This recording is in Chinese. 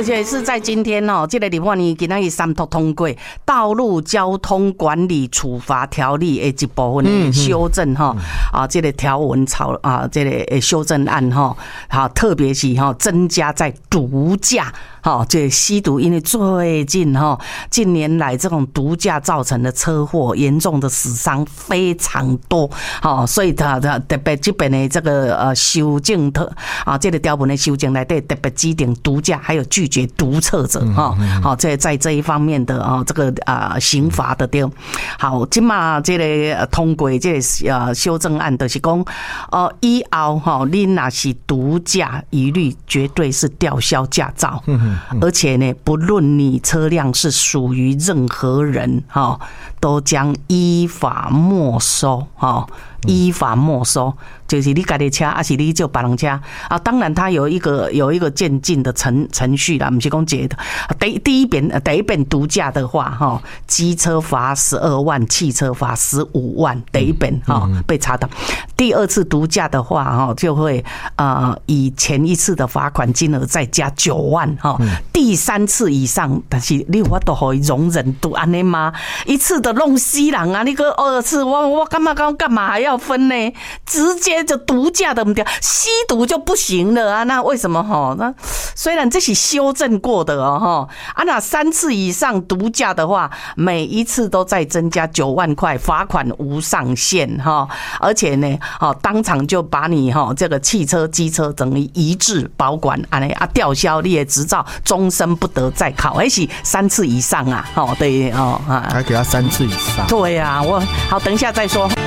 而且是在今天哦，这个立法院今仔日三读通过《道路交通管理处罚条例》的一部分的修正哈这个条文这个修正案哈，好，特别是增加在毒驾。这吸毒，因为最近近年来这种毒驾造成的车祸严重的死伤非常多，所以他特别这边的这个修正这个条文的修正内底特别指定毒驾还有拒绝毒测者在这一方面的这个刑罚的对。好，今嘛这个通过这个修正案就是讲以后你若是毒驾，一律绝对是吊销驾照。而且呢，不论你车辆是属于任何人，都将依法没收，依法没收，就是你家的车，还是你借别人车啊？当然，它有一个渐进的程序啦，不是讲这的。第一遍毒驾的话，机车罚12万，汽车罚15万。第一遍被查到，第二次毒驾的话，就会以前一次的罚款金额再加9万。第三次以上，但是你有法度可以容忍度安尼吗？一次的弄死人啊！你个2次，我干嘛还要分呢？直接就毒驾的不掉，吸毒就不行了啊！那为什么那虽然这是修正过的那3次以上毒驾的话，每一次都再增加9万块，罚款无上限而且呢当场就把你这个汽车、机车等于移置保管，吊销你的执照，终身不得再考，还是3次以上啊！对还给他3次以上。 对啊，好，等一下再说。